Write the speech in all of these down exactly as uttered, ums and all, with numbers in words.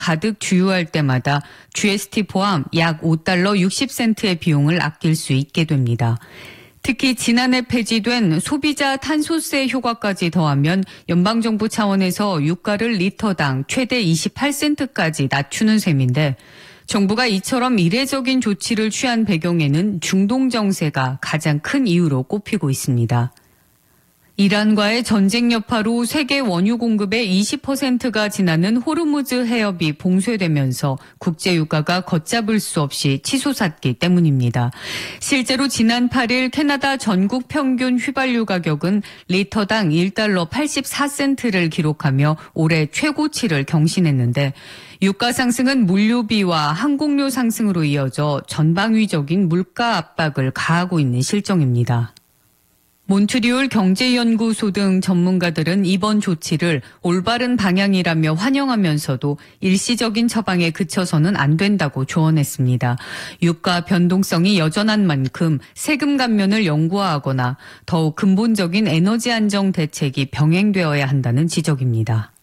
가득 주유할 때마다 지에스티 포함 약 오 달러 육십 센트의 비용을 아낄 수 있게 됩니다. 특히 지난해 폐지된 소비자 탄소세 효과까지 더하면 연방정부 차원에서 유가를 리터당 최대 이십팔 센트까지 낮추는 셈인데 정부가 이처럼 이례적인 조치를 취한 배경에는 중동 정세가 가장 큰 이유로 꼽히고 있습니다. 이란과의 전쟁 여파로 세계 원유 공급의 이십 퍼센트가 지나는 호르무즈 해협이 봉쇄되면서 국제 유가가 걷잡을 수 없이 치솟았기 때문입니다. 실제로 지난 팔 일 캐나다 전국 평균 휘발유 가격은 리터당 일 달러 팔십사 센트를 기록하며 올해 최고치를 경신했는데 유가 상승은 물류비와 항공료 상승으로 이어져 전방위적인 물가 압박을 가하고 있는 실정입니다. 몬트리올 경제연구소 등 전문가들은 이번 조치를 올바른 방향이라며 환영하면서도 일시적인 처방에 그쳐서는 안 된다고 조언했습니다. 유가 변동성이 여전한 만큼 세금 감면을 영구화하거나 더욱 근본적인 에너지 안정 대책이 병행되어야 한다는 지적입니다.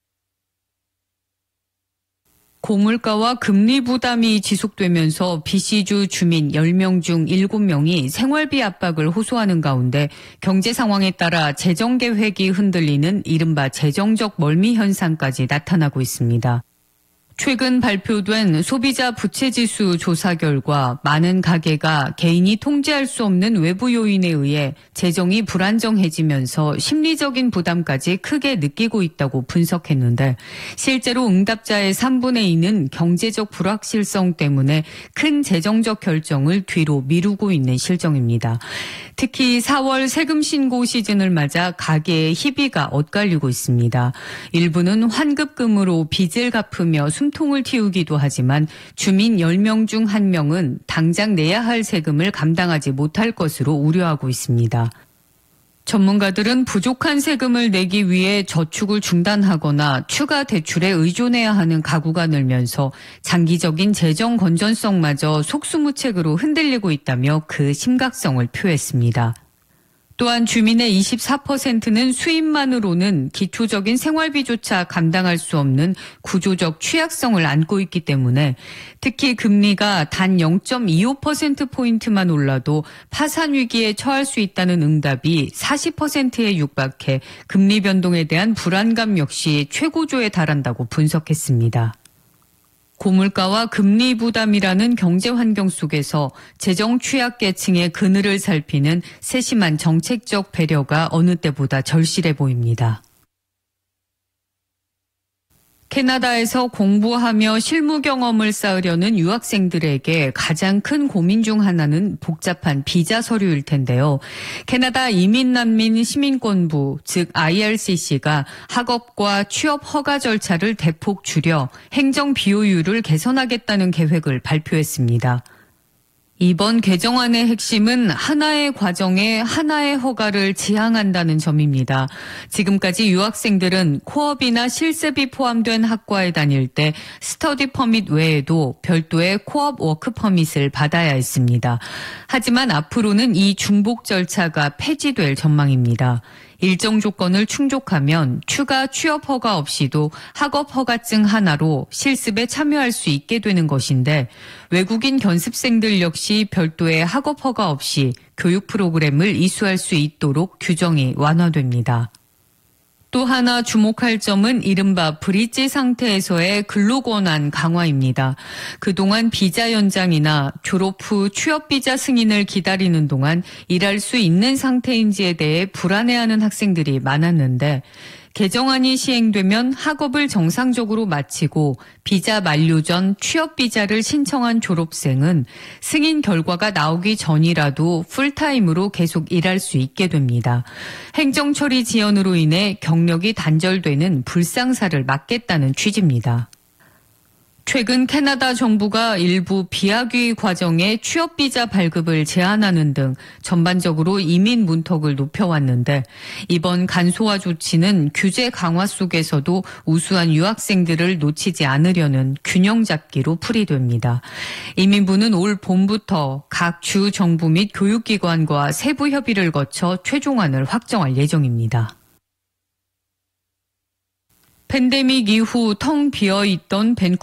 고물가와 금리 부담이 지속되면서 비씨주 주민 열 명 중 일곱 명이 생활비 압박을 호소하는 가운데 경제 상황에 따라 재정 계획이 흔들리는 이른바 재정적 멀미 현상까지 나타나고 있습니다. 최근 발표된 소비자 부채지수 조사 결과 많은 가계가 개인이 통제할 수 없는 외부 요인에 의해 재정이 불안정해지면서 심리적인 부담까지 크게 느끼고 있다고 분석했는데 실제로 응답자의 삼분의 이는 경제적 불확실성 때문에 큰 재정적 결정을 뒤로 미루고 있는 실정입니다. 특히 사월 세금 신고 시즌을 맞아 가계의 희비가 엇갈리고 있습니다. 일부는 환급금으로 빚을 갚으며 숨통을 틔우기도 하지만 주민 열 명 중 한 명은 당장 내야 할 세금을 감당하지 못할 것으로 우려하고 있습니다. 전문가들은 부족한 세금을 내기 위해 저축을 중단하거나 추가 대출에 의존해야 하는 가구가 늘면서 장기적인 재정 건전성마저 속수무책으로 흔들리고 있다며 그 심각성을 표했습니다. 또한 주민의 이십사 퍼센트는 수입만으로는 기초적인 생활비조차 감당할 수 없는 구조적 취약성을 안고 있기 때문에 특히 금리가 단 영 점 이오 퍼센트포인트만 올라도 파산 위기에 처할 수 있다는 응답이 사십 퍼센트에 육박해 금리 변동에 대한 불안감 역시 최고조에 달한다고 분석했습니다. 고물가와 금리 부담이라는 경제 환경 속에서 재정 취약계층의 그늘을 살피는 세심한 정책적 배려가 어느 때보다 절실해 보입니다. 캐나다에서 공부하며 실무 경험을 쌓으려는 유학생들에게 가장 큰 고민 중 하나는 복잡한 비자 서류일 텐데요. 캐나다 이민난민 시민권부, 즉 아이알씨씨가 학업과 취업 허가 절차를 대폭 줄여 행정 비효율을 개선하겠다는 계획을 발표했습니다. 이번 개정안의 핵심은 하나의 과정에 하나의 허가를 지향한다는 점입니다. 지금까지 유학생들은 코업이나 실습이 포함된 학과에 다닐 때 스터디 퍼밋 외에도 별도의 코업 워크 퍼밋을 받아야 했습니다. 하지만 앞으로는 이 중복 절차가 폐지될 전망입니다. 일정 조건을 충족하면 추가 취업 허가 없이도 학업 허가증 하나로 실습에 참여할 수 있게 되는 것인데 외국인 견습생들 역시 별도의 학업 허가 없이 교육 프로그램을 이수할 수 있도록 규정이 완화됩니다. 또 하나 주목할 점은 이른바 브릿지 상태에서의 근로권한 강화입니다. 그동안 비자 연장이나 졸업 후 취업비자 승인을 기다리는 동안 일할 수 있는 상태인지에 대해 불안해하는 학생들이 많았는데 개정안이 시행되면 학업을 정상적으로 마치고 비자 만료 전 취업비자를 신청한 졸업생은 승인 결과가 나오기 전이라도 풀타임으로 계속 일할 수 있게 됩니다. 행정처리 지연으로 인해 경력이 단절되는 불상사를 막겠다는 취지입니다. 최근 캐나다 정부가 일부 비학위 과정에 취업비자 발급을 제한하는 등 전반적으로 이민 문턱을 높여왔는데 이번 간소화 조치는 규제 강화 속에서도 우수한 유학생들을 놓치지 않으려는 균형 잡기로 풀이됩니다. 이민부는 올 봄부터 각 주 정부 및 교육기관과 세부 협의를 거쳐 최종안을 확정할 예정입니다. 팬데믹 이후 텅 비어 있던 밴쿠버